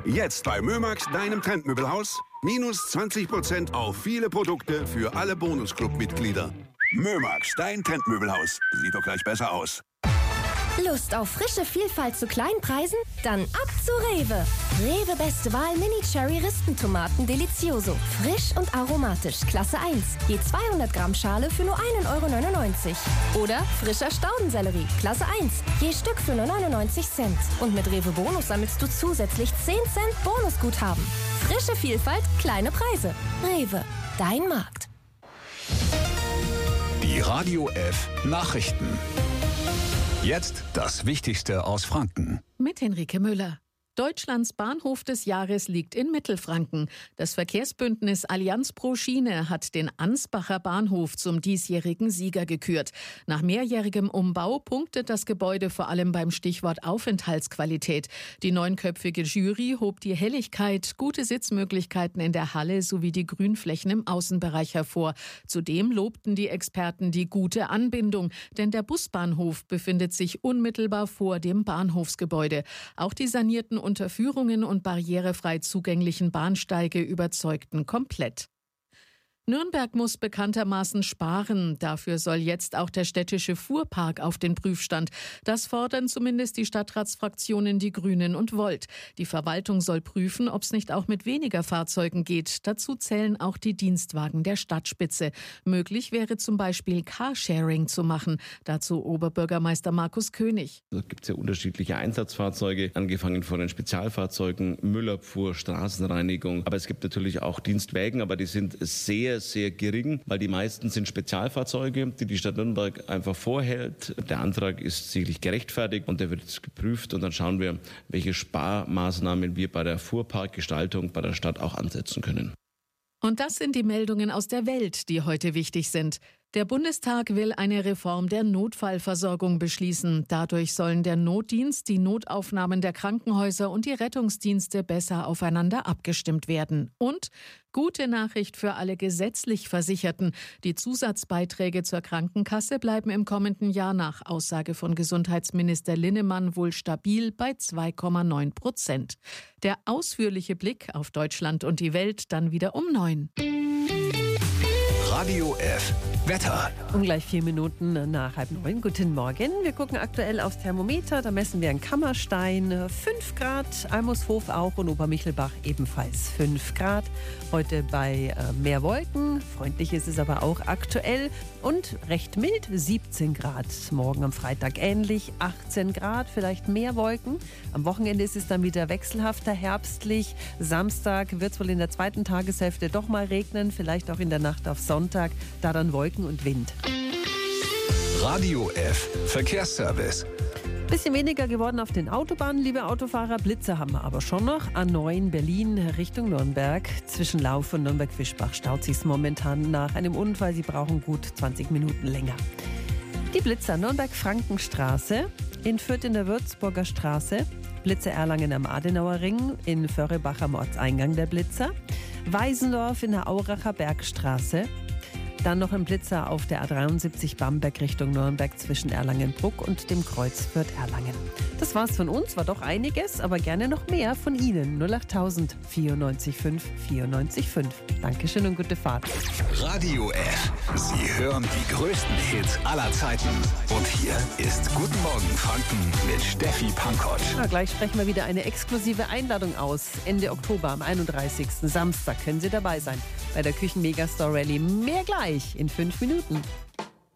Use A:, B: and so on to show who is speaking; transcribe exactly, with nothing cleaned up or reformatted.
A: Jetzt bei Mömax, deinem Trendmöbelhaus, minus zwanzig Prozent auf viele Produkte für alle Bonusclub-Mitglieder. Mömax, dein Trendmöbelhaus. Sieht doch gleich besser aus.
B: Lust auf frische Vielfalt zu kleinen Preisen? Dann ab zu Rewe. Rewe Beste Wahl Mini Cherry Rispentomaten Delicioso. Frisch und aromatisch, Klasse eins. Je zweihundert Gramm Schale für nur ein Euro neunundneunzig. Oder frischer Staudensellerie, Klasse eins. Je Stück für nur neunundneunzig Cent. Und mit Rewe Bonus sammelst du zusätzlich zehn Cent Bonusguthaben. Frische Vielfalt, kleine Preise. Rewe, dein Markt.
C: Die Radio F Nachrichten. Jetzt das Wichtigste aus Franken.
D: Mit Henrike Müller. Deutschlands Bahnhof des Jahres liegt in Mittelfranken. Das Verkehrsbündnis Allianz pro Schiene hat den Ansbacher Bahnhof zum diesjährigen Sieger gekürt. Nach mehrjährigem Umbau punktet das Gebäude vor allem beim Stichwort Aufenthaltsqualität. Die neunköpfige Jury hob die Helligkeit, gute Sitzmöglichkeiten in der Halle sowie die Grünflächen im Außenbereich hervor. Zudem lobten die Experten die gute Anbindung, denn der Busbahnhof befindet sich unmittelbar vor dem Bahnhofsgebäude. Auch die sanierten Unterführungen und barrierefrei zugänglichen Bahnsteige überzeugten komplett. Nürnberg muss bekanntermaßen sparen. Dafür soll jetzt auch der städtische Fuhrpark auf den Prüfstand. Das fordern zumindest die Stadtratsfraktionen Die Grünen und Volt. Die Verwaltung soll prüfen, ob es nicht auch mit weniger Fahrzeugen geht. Dazu zählen auch die Dienstwagen der Stadtspitze. Möglich wäre zum Beispiel Carsharing zu machen. Dazu Oberbürgermeister Markus König.
E: Da gibt es ja unterschiedliche Einsatzfahrzeuge, angefangen von den Spezialfahrzeugen, Müllabfuhr, Straßenreinigung. Aber es gibt natürlich auch Dienstwägen, aber die sind sehr sehr gering, weil die meisten sind Spezialfahrzeuge, die die Stadt Nürnberg einfach vorhält. Der Antrag ist sicherlich gerechtfertigt und der wird jetzt geprüft und dann schauen wir, welche Sparmaßnahmen wir bei der Fuhrparkgestaltung bei der Stadt auch ansetzen können.
D: Und das sind die Meldungen aus der Welt, die heute wichtig sind. Der Bundestag will eine Reform der Notfallversorgung beschließen. Dadurch sollen der Notdienst, die Notaufnahmen der Krankenhäuser und die Rettungsdienste besser aufeinander abgestimmt werden. Und gute Nachricht für alle gesetzlich Versicherten. Die Zusatzbeiträge zur Krankenkasse bleiben im kommenden Jahr nach Aussage von Gesundheitsminister Linnemann wohl stabil bei zwei Komma neun Prozent. Der ausführliche Blick auf Deutschland und die Welt dann wieder um neun.
C: Radio F Wetter.
F: Um gleich vier Minuten nach halb neun. Guten Morgen. Wir gucken aktuell aufs Thermometer. Da messen wir in Kammerstein fünf Grad, Almushof auch und Obermichelbach ebenfalls fünf Grad. Heute bei äh, mehr Wolken. Freundlich ist es aber auch aktuell und recht mild, siebzehn Grad. Morgen am Freitag ähnlich, achtzehn Grad, vielleicht mehr Wolken. Am Wochenende ist es dann wieder wechselhafter, herbstlich. Samstag wird es wohl in der zweiten Tageshälfte doch mal regnen, vielleicht auch in der Nacht auf Sonntag, da dann Wolken und Wind.
C: Radio F Verkehrsservice.
F: Bisschen weniger geworden auf den Autobahnen, liebe Autofahrer. Blitzer haben wir aber schon noch. A neun Berlin Richtung Nürnberg. Zwischen Lauf und Nürnberg-Fischbach staut sich momentan nach einem Unfall. Sie brauchen gut zwanzig Minuten länger. Die Blitzer Nürnberg-Frankenstraße, in Fürth in der Würzburger Straße, Blitzer Erlangen am Adenauer Ring, in Förrebach am Ortseingang der Blitzer, Weisendorf in der Auracher Bergstraße. Dann noch ein Blitzer auf der A dreiundsiebzig Bamberg Richtung Nürnberg zwischen Erlangen-Bruck und dem Kreuz Fürth-Erlangen. Das war's von uns, war doch einiges, aber gerne noch mehr von Ihnen. null acht tausend vierundneunzig fünf vierundneunzig fünf. Dankeschön und gute Fahrt.
C: Radio F. Sie hören die größten Hits aller Zeiten. Und hier ist Guten Morgen Franken mit Steffi Pankott.
F: Na, gleich sprechen wir wieder eine exklusive Einladung aus. Ende Oktober am einunddreißigsten Samstag können Sie dabei sein bei der Küchen-Megastore Rallye. Mehr gleich in fünf Minuten.